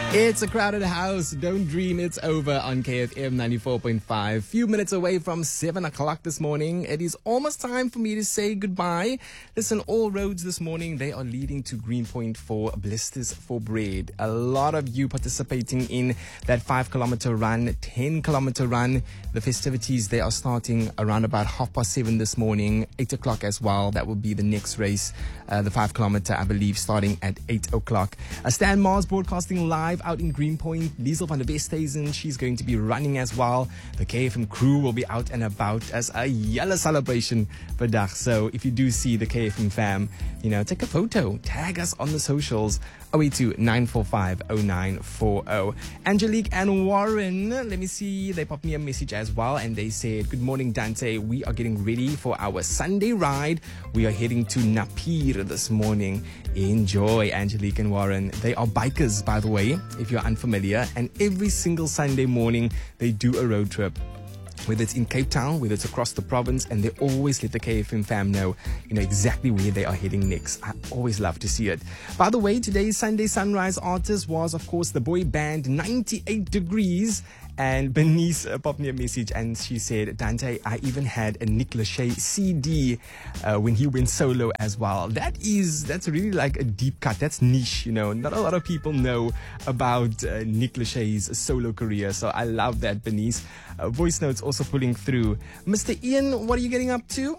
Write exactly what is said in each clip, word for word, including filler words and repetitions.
It's a crowded house. Don't dream it's over on K F M ninety-four point five. Few minutes away from seven o'clock this morning. It is almost time for me to say goodbye. Listen, all roads this morning, they are leading to Greenpoint for Blisters for Bread. A lot of you participating in that five kilometer run, ten kilometer run. The festivities, they are starting around about half past seven this morning, eight o'clock as well. That will be the next race. Uh, the five kilometer, I believe, starting at eight o'clock. Uh, Stan Mars broadcasting live out in Greenpoint. Liesel van der Westhuizen, she's going to be running as well. The K F M crew will be out and about as a yellow celebration for Dag. So if you do see the K F M fam, you know, take a photo, tag us on the socials. oh eight two, nine four five, oh nine four oh. Angelique and Warren, let me see, they popped me a message as well and they said, good morning Dante, we are getting ready for our Sunday ride. We are heading to Napier this morning. Enjoy, Angelique and Warren. They are bikers, by the way, if you're unfamiliar, and every single Sunday morning they do a road trip. Whether it's in Cape Town, whether it's across the province, and they always let the K F M fam know, you know, exactly where they are heading next. I always love to see it. By the way, today's Sunday Sunrise artist was, of course, the boy band ninety-eight degrees. And Bernice uh, popped me a message and she said, Dante, I even had a Nick Lachey C D uh, when he went solo as well. That is, that's really like a deep cut. That's niche, you know. Not a lot of people know about uh, Nick Lachey's solo career. So I love that, Bernice. Uh, voice notes also pulling through. Mister Ian, what are you getting up to?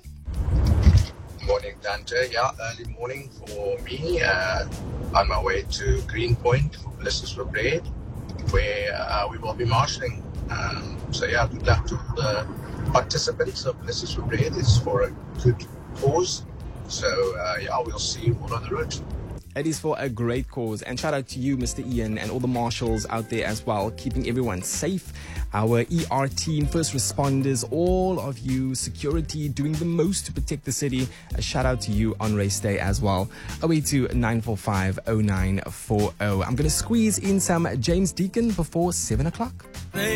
Morning, Dante. Yeah, early morning for me. Uh, on my way to Greenpoint for Blisters for Bread, where uh, we will be marshalling. Um, so yeah, good luck to the participants of Blisters for Bread. It's for a good cause. So uh, yeah, we'll see you all on the road. It is for a great cause. And shout out to you, Mister Ian, and all the marshals out there as well, keeping everyone safe. Our E R team, first responders, all of you, security, doing the most to protect the city. A shout out to you on race day as well. oh eight two, nine four five, oh nine four oh. I'm going to squeeze in some James Deacon before seven o'clock.